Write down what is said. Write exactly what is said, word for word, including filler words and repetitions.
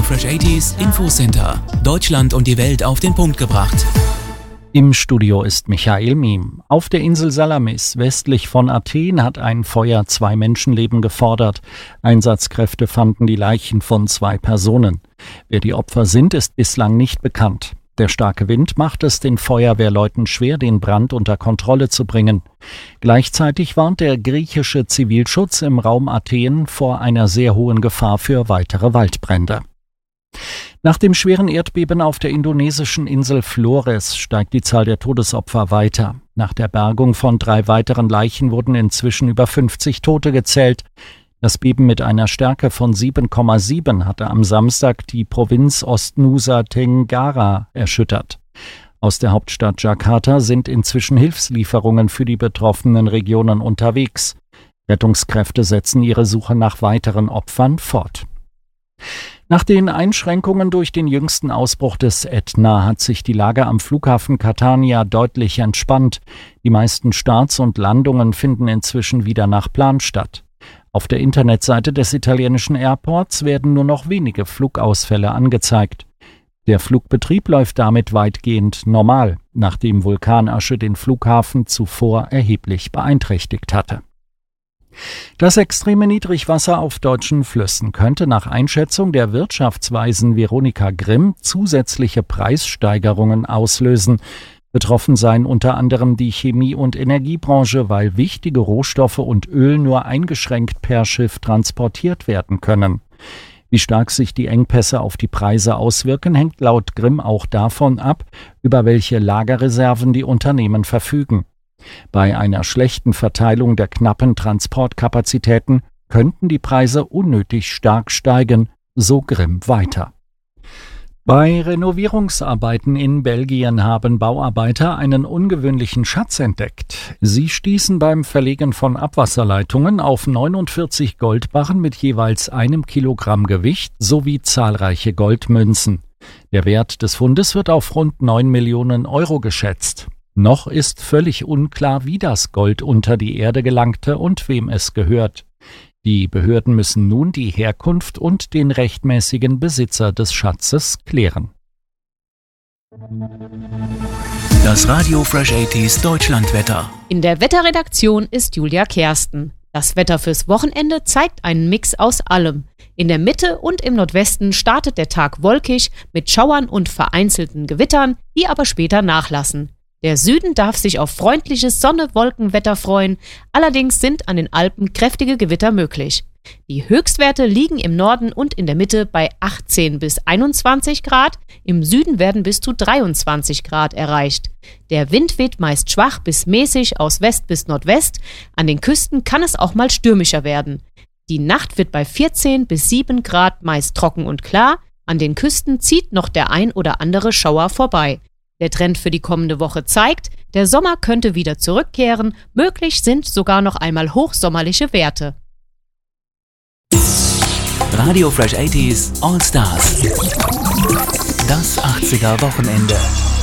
Fresh achtziger Infocenter. Deutschland und die Welt auf den Punkt gebracht. Im Studio ist Michael Miem. Auf der Insel Salamis, westlich von Athen, hat ein Feuer zwei Menschenleben gefordert. Einsatzkräfte fanden die Leichen von zwei Personen. Wer die Opfer sind, ist bislang nicht bekannt. Der starke Wind macht es den Feuerwehrleuten schwer, den Brand unter Kontrolle zu bringen. Gleichzeitig warnt der griechische Zivilschutz im Raum Athen vor einer sehr hohen Gefahr für weitere Waldbrände. Nach dem schweren Erdbeben auf der indonesischen Insel Flores steigt die Zahl der Todesopfer weiter. Nach der Bergung von drei weiteren Leichen wurden inzwischen über fünfzig Tote gezählt. Das Beben mit einer Stärke von sieben Komma sieben hatte am Samstag die Provinz Ostnusa Tenggara erschüttert. Aus der Hauptstadt Jakarta sind inzwischen Hilfslieferungen für die betroffenen Regionen unterwegs. Rettungskräfte setzen ihre Suche nach weiteren Opfern fort. Nach den Einschränkungen durch den jüngsten Ausbruch des Ätna hat sich die Lage am Flughafen Catania deutlich entspannt. Die meisten Starts und Landungen finden inzwischen wieder nach Plan statt. Auf der Internetseite des italienischen Airports werden nur noch wenige Flugausfälle angezeigt. Der Flugbetrieb läuft damit weitgehend normal, nachdem Vulkanasche den Flughafen zuvor erheblich beeinträchtigt hatte. Das extreme Niedrigwasser auf deutschen Flüssen könnte nach Einschätzung der Wirtschaftsweisen Veronika Grimm zusätzliche Preissteigerungen auslösen. Betroffen seien unter anderem die Chemie- und Energiebranche, weil wichtige Rohstoffe und Öl nur eingeschränkt per Schiff transportiert werden können. Wie stark sich die Engpässe auf die Preise auswirken, hängt laut Grimm auch davon ab, über welche Lagerreserven die Unternehmen verfügen. Bei einer schlechten Verteilung der knappen Transportkapazitäten könnten die Preise unnötig stark steigen, so Grimm weiter. Bei Renovierungsarbeiten in Belgien haben Bauarbeiter einen ungewöhnlichen Schatz entdeckt. Sie stießen beim Verlegen von Abwasserleitungen auf neunundvierzig Goldbarren mit jeweils einem Kilogramm Gewicht sowie zahlreiche Goldmünzen. Der Wert des Fundes wird auf rund neun Millionen Euro geschätzt. Noch ist völlig unklar, wie das Gold unter die Erde gelangte und wem es gehört. Die Behörden müssen nun die Herkunft und den rechtmäßigen Besitzer des Schatzes klären. Das Radio Fresh achtziger Deutschlandwetter. In der Wetterredaktion ist Julia Kersten. Das Wetter fürs Wochenende zeigt einen Mix aus allem. In der Mitte und im Nordwesten startet der Tag wolkig mit Schauern und vereinzelten Gewittern, die aber später nachlassen. Der Süden darf sich auf freundliches Sonne-Wolken-Wetter freuen, allerdings sind an den Alpen kräftige Gewitter möglich. Die Höchstwerte liegen im Norden und in der Mitte bei achtzehn bis einundzwanzig Grad, im Süden werden bis zu dreiundzwanzig Grad erreicht. Der Wind weht meist schwach bis mäßig aus West bis Nordwest, an den Küsten kann es auch mal stürmischer werden. Die Nacht wird bei vierzehn bis sieben Grad meist trocken und klar, an den Küsten zieht noch der ein oder andere Schauer vorbei. Der Trend für die kommende Woche zeigt, der Sommer könnte wieder zurückkehren, möglich sind sogar noch einmal hochsommerliche Werte. Radio Fresh achtziger All Stars. Das achtziger Wochenende.